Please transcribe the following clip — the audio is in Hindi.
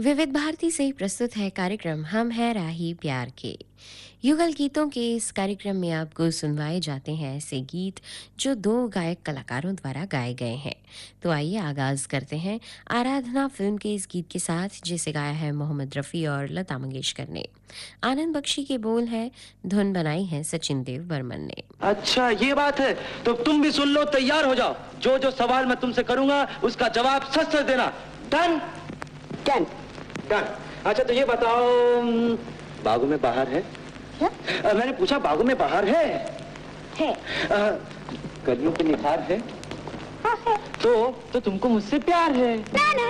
विविध भारती से प्रस्तुत है कार्यक्रम हम हैं राही प्यार के। युगल गीतों के इस कार्यक्रम में आपको सुनवाए जाते हैं ऐसे गीत जो दो गायक कलाकारों द्वारा गाए गए हैं। तो आइए आगाज करते हैं आराधना फिल्म के इस गीत के साथ, जिसे गाया है मोहम्मद रफ़ी और लता मंगेशकर ने। आनंद बख्शी के बोल है, धुन बनाई है सचिन देव बर्मन ने। अच्छा ये बात है, तो तुम भी सुन लो, तैयार हो जाओ। जो जो सवाल मैं तुमसे करूंगा उसका जवाब सच सच देना। डन? डन। डन। अच्छा तो ये बताओ, बागों में बाहर है? क्या? मैंने पूछा बागों में बाहर है? है। कलियों पे निखार है? हाँ है। तो तुमको मुझसे प्यार है? ना ना